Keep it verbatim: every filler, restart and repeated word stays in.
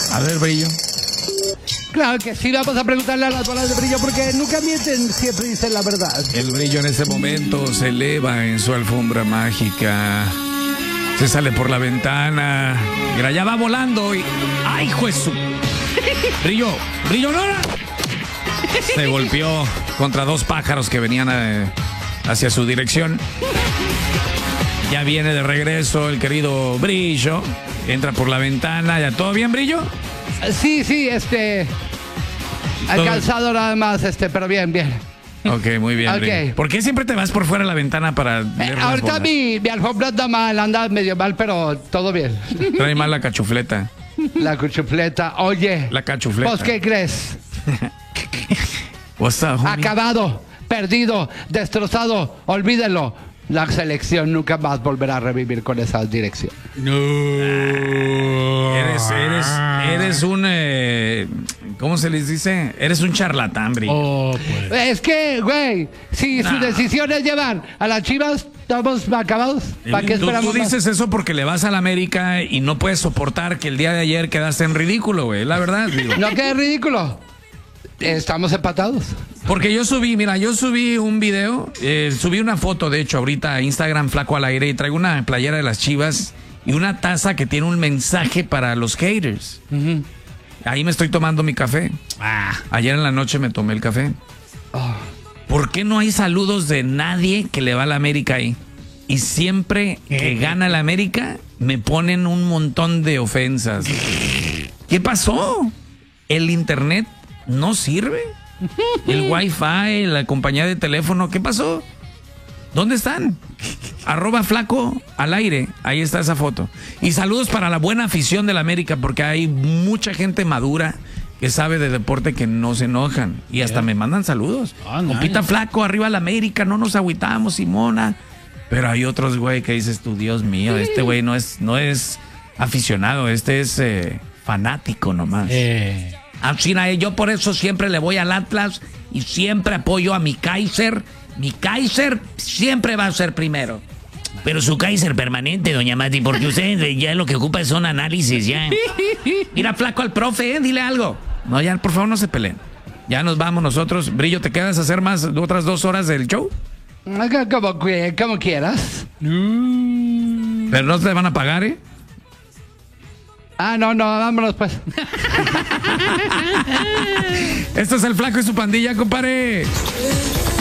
A ver, Brillo. Claro que sí, vamos a preguntarle a las bolas de Brillo porque nunca mienten, siempre dicen la verdad. El Brillo en ese momento se eleva en su alfombra mágica. Se sale por la ventana. Mira, ya va volando y... ¡Ay, juez! Brillo, Brillo, no. Se golpeó contra dos pájaros que venían a, hacia su dirección. Ya viene de regreso el querido Brillo. Entra por la ventana. ¿Ya todo bien, Brillo? Sí, sí, este... Alcanzado nada más, este, pero bien, bien. Ok, muy bien. Okay. ¿Por qué siempre te vas por fuera de la ventana para leer Eh, las ahorita bolas? mi, mi alfombra anda mal, anda medio mal, pero todo bien. Trae mal la cachufleta. La cuchufleta, oye. La cachufleta. ¿Vos qué crees? What's up, homie? Acabado, perdido, destrozado, olvídenlo. La selección nunca más volverá a revivir con esa dirección. No. Eres, eres, eres un... Eh, ¿cómo se les dice? Eres un charlatán, Brillo. Oh, pues. Es que, güey, si Nah. sus decisiones llevan a las Chivas, estamos acabados. ¿Para qué Tú, esperamos tú más? dices eso porque le vas a la América y no puedes soportar que el día de ayer quedaste en ridículo, güey. La verdad, digo. No quede ridículo. Estamos empatados. Porque yo subí, mira, yo subí un video, eh, subí una foto, de hecho, ahorita a Instagram, Flaco al Aire, y traigo una playera de las Chivas y una taza que tiene un mensaje para los haters. Uh-huh. Ahí me estoy tomando mi café. Ah, Ayer en la noche me tomé el café. Oh. ¿Por qué no hay saludos de nadie que le va a la América ahí? Y siempre que gana la América, me ponen un montón de ofensas. ¿Qué pasó? ¿El internet no sirve? ¿El wifi, la compañía de teléfono, qué pasó? ¿Dónde están? Arroba Flaco al Aire, ahí está esa foto. Y saludos para la buena afición de la América, porque hay mucha gente madura que sabe de deporte que no se enojan. Y hasta me mandan saludos. Ah, nice. Compita Flaco, arriba la América, no nos agüitamos, Simona. Pero hay otros, güey, que dices tú, Dios mío, este güey no es, no es aficionado, este es eh, fanático nomás. eh. Así, yo por eso siempre le voy al Atlas y siempre apoyo a mi Kaiser. Mi Kaiser siempre va a ser primero. Pero su Kaiser permanente, doña Mati, porque usted ya lo que ocupa son análisis, ya. Mira, Flaco al profe, ¿eh? Dile algo. No, ya, por favor, no se peleen. Ya nos vamos nosotros. Brillo, ¿te quedas a hacer más otras dos horas del show? Como, como quieras. Pero no te van a pagar, ¿eh? Ah, no, no, vámonos pues. Esto es el Flaco y su pandilla, compadre.